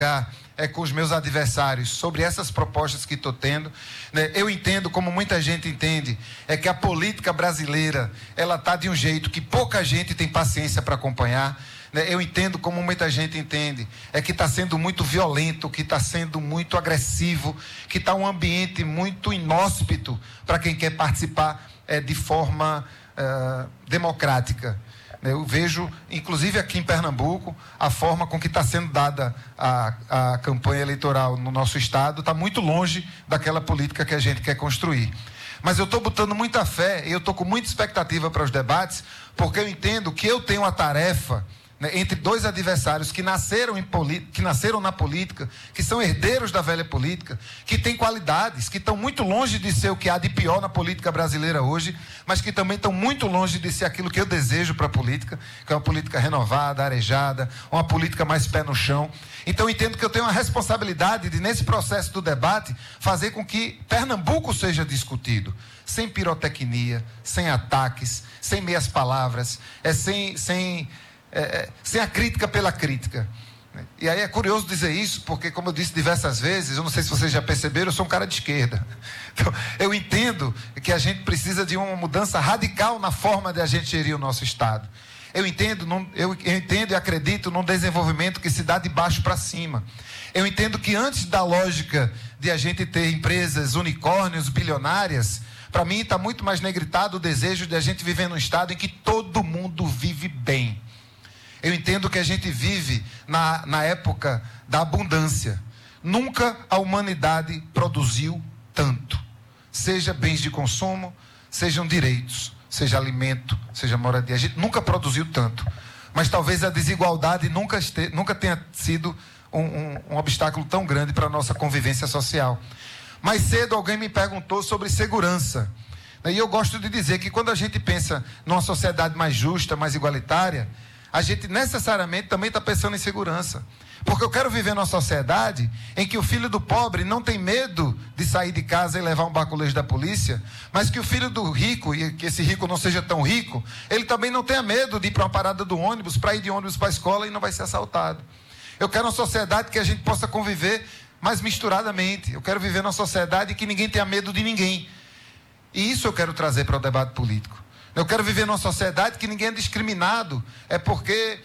com os meus adversários sobre essas propostas que estou tendo, né? Eu entendo, como muita gente entende, que a política brasileira ela está de um jeito que pouca gente tem paciência para acompanhar, né? Eu entendo, como muita gente entende, que está sendo muito violento, que está sendo muito agressivo, que está um ambiente muito inóspito para quem quer participar de forma democrática. Eu vejo, inclusive aqui em Pernambuco, a forma com que está sendo dada a campanha eleitoral no nosso estado está muito longe daquela política que a gente quer construir. Mas eu estou botando muita fé e eu estou com muita expectativa para os debates, porque eu entendo que eu tenho a tarefa, né, entre dois adversários que nasceram na política, que são herdeiros da velha política, que têm qualidades, que estão muito longe de ser o que há de pior na política brasileira hoje, mas que também estão muito longe de ser aquilo que eu desejo para a política, que é uma política renovada, arejada, uma política mais pé no chão. Então eu entendo que eu tenho a responsabilidade de, nesse processo do debate, fazer com que Pernambuco seja discutido, sem pirotecnia, sem ataques, sem meias palavras, sem a crítica pela crítica. E aí é curioso dizer isso, porque, como eu disse diversas vezes, eu não sei se vocês já perceberam, eu sou um cara de esquerda. Então, eu entendo que a gente precisa de uma mudança radical na forma de a gente gerir o nosso Estado. Eu entendo e acredito num desenvolvimento que se dá de baixo para cima. Eu entendo que antes da lógica de a gente ter empresas unicórnios, bilionárias, para mim está muito mais negritado o desejo de a gente viver num Estado em que todo mundo vive bem. Eu entendo que a gente vive na época da abundância. Nunca a humanidade produziu tanto. Seja bens de consumo, sejam direitos, seja alimento, seja moradia. A gente nunca produziu tanto. Mas talvez a desigualdade nunca tenha sido um obstáculo tão grande para a nossa convivência social. Mais cedo alguém me perguntou sobre segurança. E eu gosto de dizer que quando a gente pensa numa sociedade mais justa, mais igualitária, a gente necessariamente também está pensando em segurança. Porque eu quero viver numa sociedade em que o filho do pobre não tem medo de sair de casa e levar um baculejo da polícia, mas que o filho do rico, e que esse rico não seja tão rico, ele também não tenha medo de ir para uma parada do ônibus, para ir de ônibus para a escola e não vai ser assaltado. Eu quero uma sociedade que a gente possa conviver mais misturadamente. Eu quero viver numa sociedade que ninguém tenha medo de ninguém. E isso eu quero trazer para o debate político. Eu quero viver numa sociedade que ninguém é discriminado, porque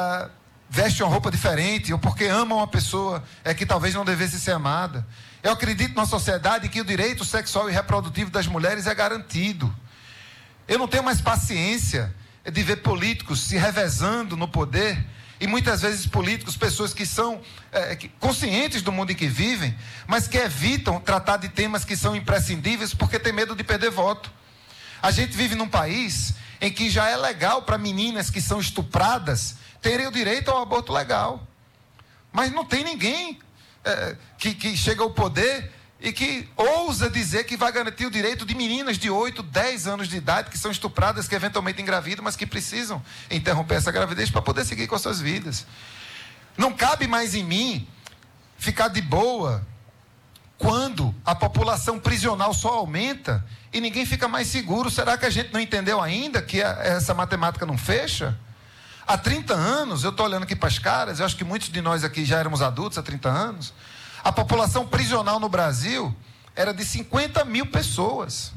veste uma roupa diferente, ou porque ama uma pessoa que talvez não devesse ser amada. Eu acredito numa sociedade em que o direito sexual e reprodutivo das mulheres é garantido. Eu não tenho mais paciência de ver políticos se revezando no poder, e muitas vezes políticos, pessoas que são conscientes do mundo em que vivem, mas que evitam tratar de temas que são imprescindíveis porque tem medo de perder voto. A gente vive num país em que já é legal para meninas que são estupradas terem o direito ao aborto legal. Mas não tem ninguém que chega ao poder e que ousa dizer que vai garantir o direito de meninas de 8, 10 anos de idade que são estupradas, que eventualmente engravidam, mas que precisam interromper essa gravidez para poder seguir com as suas vidas. Não cabe mais em mim ficar de boa quando a população prisional só aumenta e ninguém fica mais seguro. Será que a gente não entendeu ainda que essa matemática não fecha? Há 30 anos, eu estou olhando aqui para as caras, eu acho que muitos de nós aqui já éramos adultos há 30 anos, a população prisional no Brasil era de 50 mil pessoas.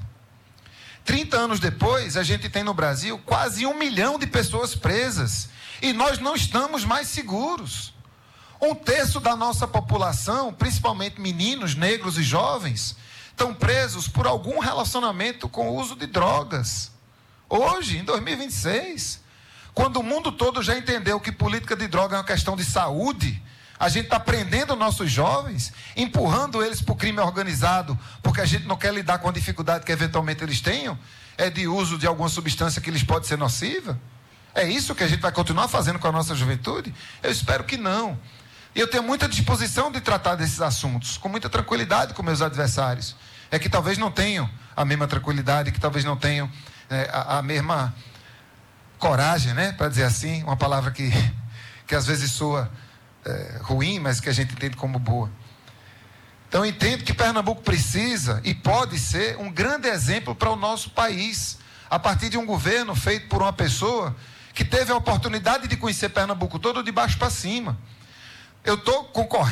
30 anos depois, a gente tem no Brasil quase 1 milhão de pessoas presas. E nós não estamos mais seguros. 1/3 da nossa população, principalmente meninos, negros e jovens, estão presos por algum relacionamento com o uso de drogas. Hoje, em 2026, quando o mundo todo já entendeu que política de droga é uma questão de saúde, a gente está prendendo nossos jovens, empurrando eles para o crime organizado, porque a gente não quer lidar com a dificuldade que eventualmente eles tenham, de uso de alguma substância que lhes pode ser nociva. É isso que a gente vai continuar fazendo com a nossa juventude? Eu espero que não. E eu tenho muita disposição de tratar desses assuntos, com muita tranquilidade com meus adversários. Que talvez não tenham a mesma tranquilidade, que talvez não tenham a mesma coragem, para dizer assim, uma palavra que às vezes soa ruim, mas que a gente entende como boa. Então eu entendo que Pernambuco precisa e pode ser um grande exemplo para o nosso país, a partir de um governo feito por uma pessoa que teve a oportunidade de conhecer Pernambuco todo de baixo para cima. Eu estou concorrendo